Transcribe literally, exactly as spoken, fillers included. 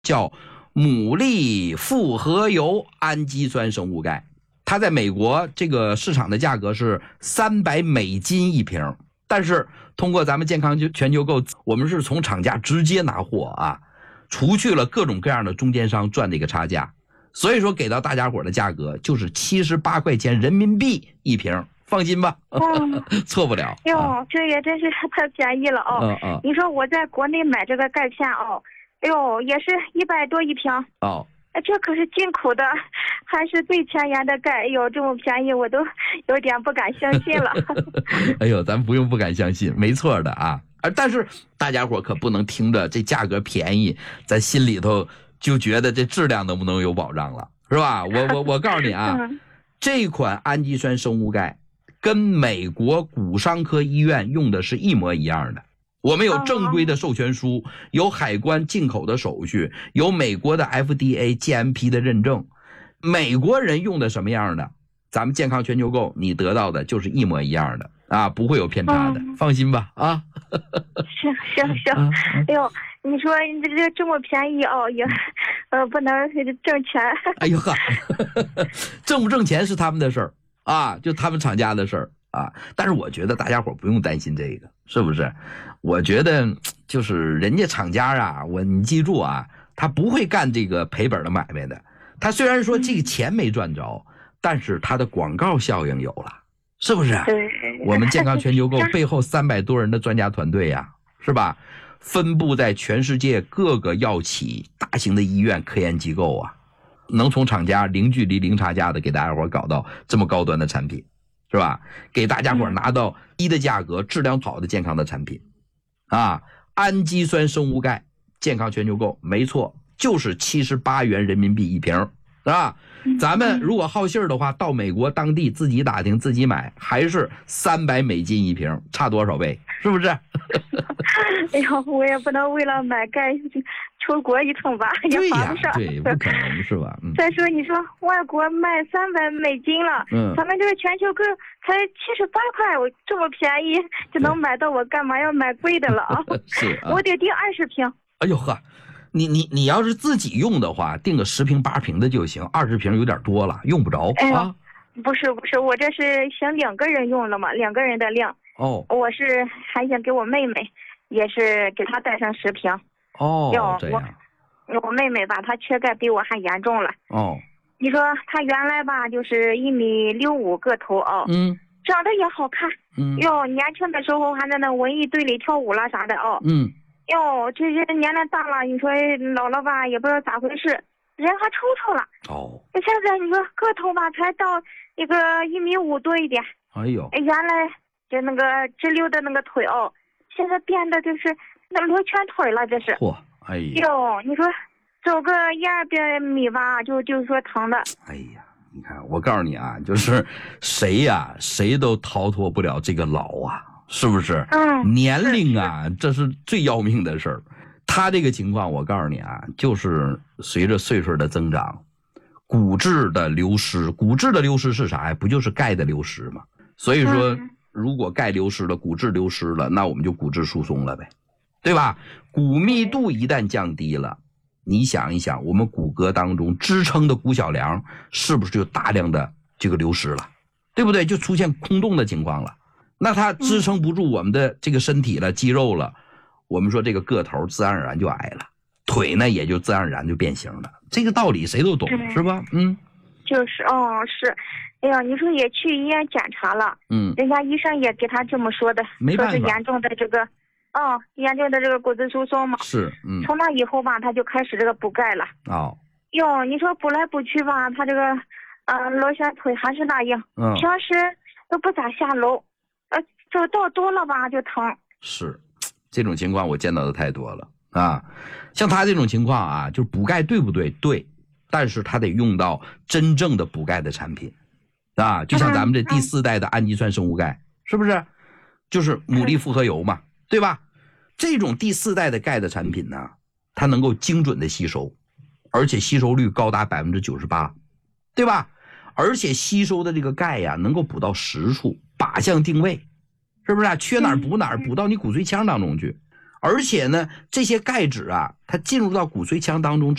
叫牡蛎复合油氨基酸生物钙，它在美国这个市场的价格是三百美金一瓶，但是通过咱们健康全球购，我们是从厂家直接拿货啊，除去了各种各样的中间商赚这个差价，所以说给到大家伙的价格就是七十八块钱人民币一瓶，放心吧，嗯、错不了。 哟、啊，这也真是太便宜了哦。嗯嗯。你说我在国内买这个钙片哦，哎呦，也是一百多一瓶哦。 哎，这可是进口的，还是最前沿的钙。哎呦，这么便宜，我都有点不敢相信了。 哎呦，咱不用不敢相信，没错的啊。但是大家伙可不能听着这价格便宜，咱心里头就觉得这质量能不能有保障了，是吧？我我我告诉你啊，嗯、这款氨基酸生物钙跟美国骨伤科医院用的是一模一样的。我们有正规的授权书，有海关进口的手续，有美国的 F D A、G M P 的认证。美国人用的什么样的，咱们健康全球购你得到的就是一模一样的啊，不会有偏差的，嗯、放心吧啊。 行行行，哎呦，你说你这这么便宜哦，也呃不能挣钱。 哎呦呵，挣不挣钱是他们的事儿啊，就他们厂家的事儿。啊，但是我觉得大家伙不用担心这个，是不是？我觉得就是人家厂家啊，我你记住啊，他不会干这个赔本的买卖的。他虽然说这个钱没赚着，嗯、但是他的广告效应有了，是不是？我们健康全球购背后三百多人的专家团队呀、啊，是吧？分布在全世界各个药企、大型的医院、科研机构啊，能从厂家零距离、零差价的给大家伙搞到这么高端的产品。是吧？给大家伙拿到低的价格、质量好的健康的产品，啊，氨基酸生物钙，健康全球购，没错，就是七十八元人民币一瓶，是吧？咱们如果好信儿的话，到美国当地自己打听、自己买，还是三百美金一瓶，差多少倍？是不是？ 哎呦，我也不能为了买钙出国一趟吧，也划不上。 对呀，对，不可能是吧？嗯、 再说你说外国卖三百美金了，嗯，咱们这个全球购才七十八块，我这么便宜就能买到，我干嘛要买贵的了啊？ 是啊， 我得订二十瓶。 哎呦呵，你你你要是自己用的话，订个十瓶八瓶的就行，二十瓶有点多了，用不着、哎、啊。 不是不是，我这是想两个人用了嘛，两个人的量。 哦，我是还想给我妹妹，也是给她带上十瓶。 哦，这样。 我我妹妹吧，她缺钙比我还严重了。 哦， 你说她原来吧，就是一米六五个头哦， 嗯， 长得也好看。 嗯， 哟，年轻的时候还在那文艺队里跳舞了啥的哦。 嗯， 哟，这人年龄大了，你说老了吧，也不知道咋回事，人还抽抽了。 哦， 现在你说个头吧，才到一个一米五多一点。 哎呦， 原来就那个直溜的那个腿哦，现在变得就是那罗圈腿了，这是。 嚯，哎呀， 哟，你说走个一二百米吧，就就说疼的。 哎呀，你看，我告诉你啊，就是谁呀、啊，谁都逃脱不了这个老啊，是不是？ 嗯， 年龄啊，这是最要命的事儿。他这个情况，我告诉你啊，就是随着岁数的增长，骨质的流失，骨质的流失是啥呀？不就是钙的流失吗？所以说，如果钙流失了，骨质流失了，那我们就骨质疏松了呗，对吧？骨密度一旦降低了，你想一想，我们骨骼当中支撑的骨小梁是不是就大量的这个流失了，对不对？就出现空洞的情况了。那它支撑不住我们的这个身体了，肌肉了，我们说这个个头自然而然就矮了，腿呢也就自然而然就变形了。这个道理谁都懂，是吧？嗯， 就是哦，是。哎呀，你说也去医院检查了， 嗯， 人家医生也给他这么说的， 没办法， 说是严重的这个，哦，严重的这个骨质疏松嘛。 是，嗯。 从那以后吧，他就开始这个补钙了。 哦。 哟，你说补来补去吧，他这个，呃，螺旋腿还是那样， 嗯， 平时都不咋下楼，呃，走道多了吧就疼。 是，这种情况我见到的太多了啊。像他这种情况啊，就是补钙对不对？对，但是他得用到真正的补钙的产品。啊，就像咱们这第四代的氨基酸生物钙，是不是？就是牡蛎复合油嘛，对吧？这种第四代的钙的产品呢，它能够精准的吸收，而且吸收率高达百分之九十八，对吧？而且吸收的这个钙呀，能够补到实处，靶向定位，是不是啊？缺哪儿补哪儿，补到你骨髓腔当中去。 而且呢，这些钙质啊，它进入到骨髓腔当中